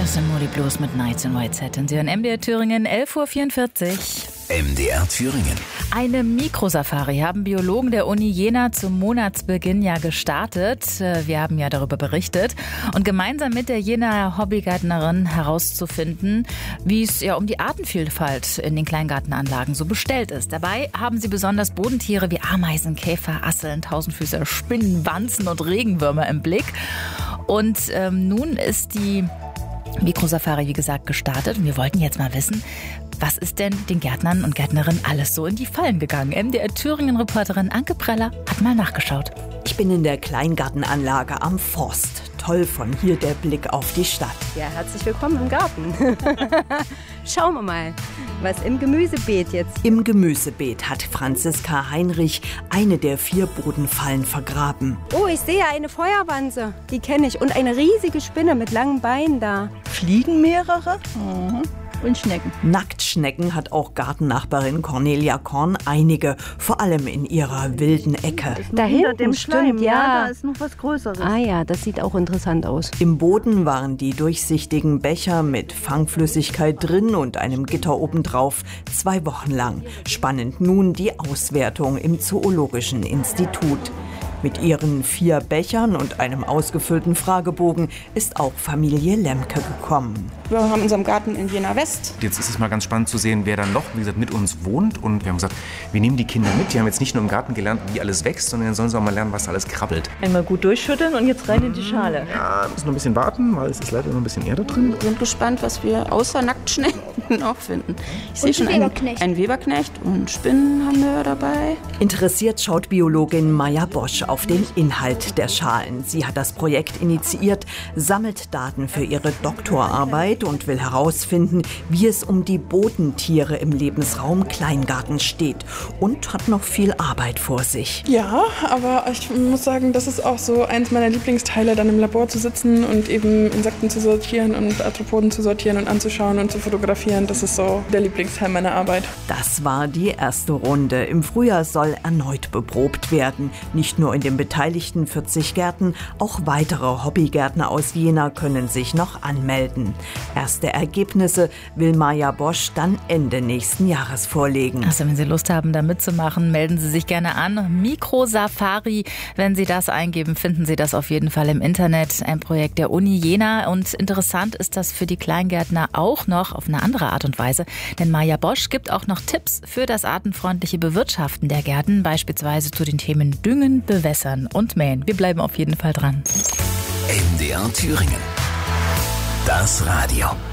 Das sind Moody Blues mit Nights in White Satin. Sie hören MDR Thüringen, 11.44 Uhr. MDR Thüringen. Eine Mikrosafari haben Biologen der Uni Jena zum Monatsbeginn ja gestartet. Wir haben ja darüber berichtet. Und gemeinsam mit der Jenaer Hobbygärtnerin herauszufinden, wie es ja um die Artenvielfalt in den Kleingartenanlagen so bestellt ist. Dabei haben sie besonders Bodentiere wie Ameisen, Käfer, Asseln, Tausendfüßer, Spinnen, Wanzen und Regenwürmer im Blick. Und nun ist die Mikrosafari, wie gesagt, gestartet. Und wir wollten jetzt mal wissen, was ist denn den Gärtnern und Gärtnerinnen alles so in die Fallen gegangen? MDR Thüringen-Reporterin Anke Preller hat mal nachgeschaut. Ich bin in der Kleingartenanlage am Forst. Toll von hier der Blick auf die Stadt. Ja, herzlich willkommen im Garten. Schauen wir mal, was im Gemüsebeet jetzt. Im Gemüsebeet hat Franziska Heinrich eine der 4 Bodenfallen vergraben. Oh, ich sehe eine Feuerwanze. Die kenne ich. Und eine riesige Spinne mit langen Beinen da. Fliegen mehrere? Und Schnecken. Nacktschnecken hat auch Gartennachbarin Cornelia Korn einige, vor allem in ihrer wilden Ecke. Da hinter dem Schleim, stimmt, ja. Da ist noch was Größeres. Ah ja, das sieht auch interessant aus. Im Boden waren die durchsichtigen Becher mit Fangflüssigkeit drin und einem Gitter obendrauf 2 Wochen lang. Spannend nun die Auswertung im Zoologischen Institut. Mit ihren 4 Bechern und einem ausgefüllten Fragebogen ist auch Familie Lemke gekommen. Wir haben unseren Garten in Jena West. Jetzt ist es mal ganz spannend zu sehen, wer dann noch, wie gesagt, mit uns wohnt. Und wir haben gesagt, wir nehmen die Kinder mit. Die haben jetzt nicht nur im Garten gelernt, wie alles wächst, sondern dann sollen sie auch mal lernen, was alles krabbelt. Einmal gut durchschütteln und jetzt rein in die Schale. Ja, müssen noch ein bisschen warten, weil es ist leider noch ein bisschen Erde drin. Wir sind gespannt, was wir außer Nacktschnecken noch finden. Ich sehe schon einen Weberknecht und Spinnen haben wir dabei. Interessiert schaut Biologin Maja Bosch auf den Inhalt der Schalen. Sie hat das Projekt initiiert, sammelt Daten für ihre Doktorarbeit und will herausfinden, wie es um die Bodentiere im Lebensraum Kleingarten steht und hat noch viel Arbeit vor sich. Ja, aber ich muss sagen, das ist auch so eins meiner Lieblingsteile, dann im Labor zu sitzen und eben Insekten zu sortieren und Arthropoden zu sortieren und anzuschauen und zu fotografieren. Das ist so der Lieblingsteil meiner Arbeit. Das war die erste Runde. Im Frühjahr soll erneut beprobt werden. Nicht nur in den beteiligten 40 Gärten, auch weitere Hobbygärtner aus Jena können sich noch anmelden. Erste Ergebnisse will Maja Bosch dann Ende nächsten Jahres vorlegen. Also wenn Sie Lust haben, da mitzumachen, melden Sie sich gerne an. Mikrosafari, wenn Sie das eingeben, finden Sie das auf jeden Fall im Internet. Ein Projekt der Uni Jena. Und interessant ist das für die Kleingärtner auch noch auf eine andere Art und Weise. Denn Maja Bosch gibt auch noch Tipps für das artenfreundliche Bewirtschaften der Gärten, beispielsweise zu den Themen Düngen, Bewässern und Mähen. Wir bleiben auf jeden Fall dran. MDR Thüringen. Das Radio.